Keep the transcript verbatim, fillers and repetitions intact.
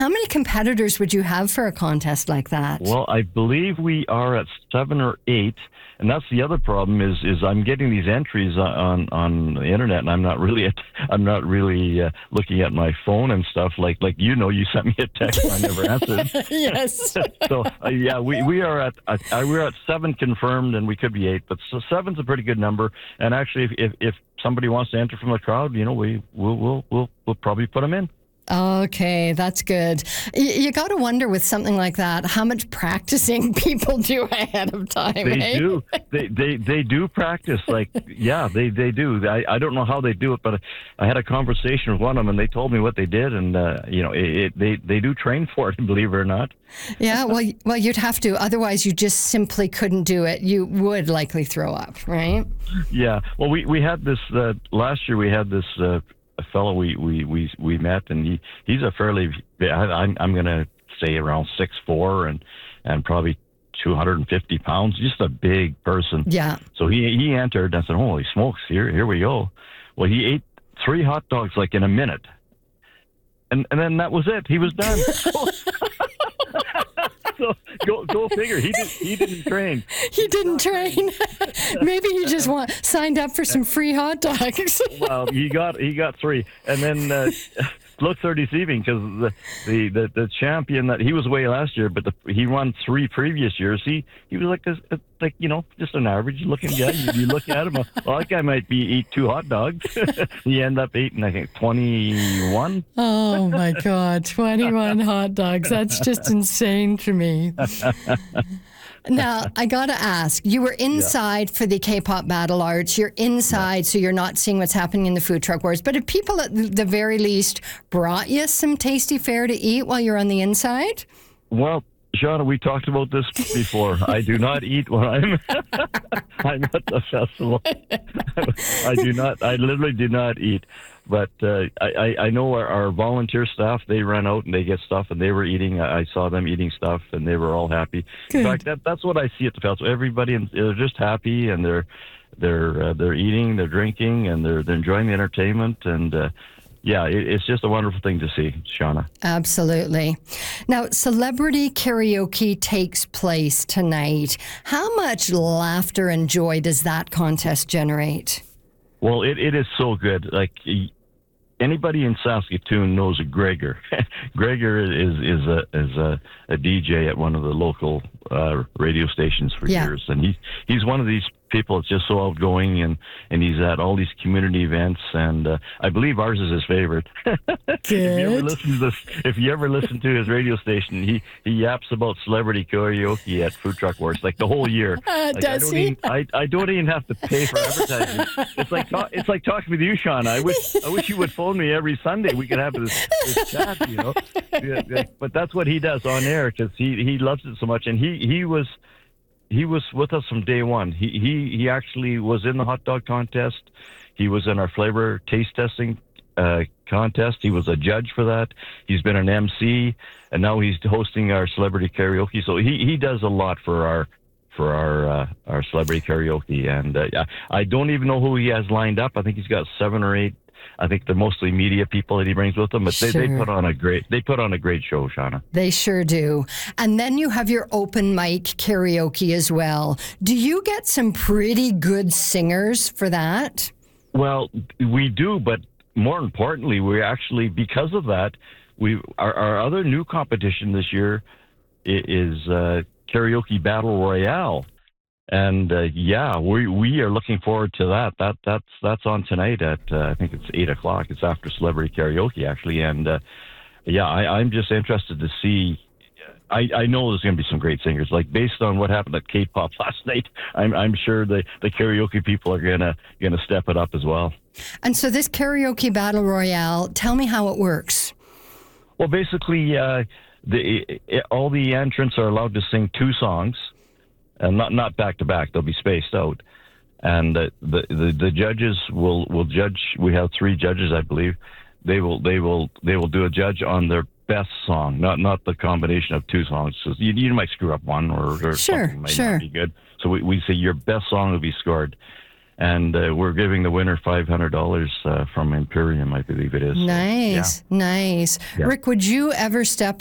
How many competitors would you have for a contest like that? Well, I believe we are at seven or eight, and that's the other problem is is I'm getting these entries on on the internet, and I'm not really at, I'm not really uh, looking at my phone and stuff like like you know you sent me a text and I never answered. Yes. So uh, yeah, we we are at uh, we're at seven confirmed, and we could be eight, but so seven's a pretty good number. And actually, if if, if somebody wants to enter from the crowd, you know, we we'll we'll we'll, we'll probably put them in. Okay, that's good. You, you got to wonder with something like that how much practicing people do ahead of time. They eh? do. They, they they do practice. Like yeah, they they do. I, I don't know how they do it, but I had a conversation with one of them, and they told me what they did, and uh, you know, it, it, they they do train for it. Believe it or not. Yeah, well, well, you'd have to. Otherwise, you just simply couldn't do it. You would likely throw up, right? Yeah. Well, we we had this uh, last year. We had this. Uh, A fellow we, we, we, we met, and he, he's a fairly, I'm, I'm going to say around six foot four and, and probably two hundred fifty pounds, just a big person. Yeah. So he, he entered and I said, holy smokes, here, here we go. Well, he ate three hot dogs like in a minute. And, and then that was it. He was done. So go go figure. He did he didn't train. He didn't train. Maybe he just want, signed up for some free hot dogs. Well, he got he got three, and then uh, looks are deceiving because the, the, the, the champion that he was away last year, but the, he won three previous years. He he was like a, a, like you know just an average looking guy. You, you look at him, well, that guy might be eat two hot dogs. He ended up eating I think twenty-one. Oh my God, twenty-one hot dogs. That's just insane to me. Now, I got to ask, you were inside yeah. for the K-pop Battle Arts. You're inside, yeah. so you're not seeing what's happening in the food truck wars. But if people at the very least brought you some tasty fare to eat while you're on the inside? Well, Shauna, we talked about this before. I do not eat when I'm I'm at the festival. I do not. I literally do not eat. But uh, I, I know our, our volunteer staff, they run out and they get stuff, and they were eating. I saw them eating stuff, and they were all happy. Good. In fact, that, that's what I see at the festival. Everybody, they're just happy, and they're they're uh, they're eating, they're drinking, and they're they're enjoying the entertainment. And uh, yeah, it, it's just a wonderful thing to see, Shauna. Absolutely. Now, celebrity karaoke takes place tonight. How much laughter and joy does that contest generate? Well, it, it is so good. Like anybody in Saskatoon knows a Gregor. Gregor is is a is a, a D J at one of the local uh, radio stations for yeah. years, and he's he's one of these people that's just so outgoing, and, and he's at all these community events, and uh, I believe ours is his favorite. If you ever listen to this, if you ever listen to his radio station, he, he yaps about celebrity karaoke at Food Truck Wars like the whole year. Uh, like, does I don't he? Even, I, I don't even have to pay for advertising. It's like it's like talking with you, Shauna. I wish I wish you would phone me every Sunday. We could have this, this chat, you know. Yeah, yeah. But that's what he does on air because he, he loves it so much, and he, he was. He was with us from day one. He he he actually was in the hot dog contest. He was in our flavor taste testing uh, contest. He was a judge for that. He's been an M C, and now he's hosting our celebrity karaoke. So he, he does a lot for our for our uh, our celebrity karaoke. And uh, I don't even know who he has lined up. I think he's got seven or eight. I think they're mostly media people that he brings with him, but they, sure. they put on a great they put on a great show, Shauna. They sure do. And then you have your open mic karaoke as well. Do you get some pretty good singers for that? Well, we do, but more importantly, we actually because of that, we our, our other new competition this year is uh, Karaoke Battle Royale. And uh, yeah, we we are looking forward to that. That that's that's on tonight at uh, I think it's eight o'clock. It's after celebrity karaoke actually, and uh, yeah, I, I'm just interested to see. I, I know there's going to be some great singers. Like based on what happened at K-pop last night, I'm I'm sure the, the karaoke people are gonna gonna step it up as well. And so this karaoke battle royale, tell me how it works. Well, basically, uh, the it, all the entrants are allowed to sing two songs. And not not back to back; they'll be spaced out, and uh, the, the the judges will will judge. We have three judges, I believe. They will they will they will do a judge on their best song, not not the combination of two songs. So you, you might screw up one, or, or sure, something might sure. not be good. So we, we say your best song will be scored, and uh, we're giving the winner five hundred dollars uh, from Imperium, I believe it is. Nice, So, yeah. nice. Yeah. Rick, would you ever step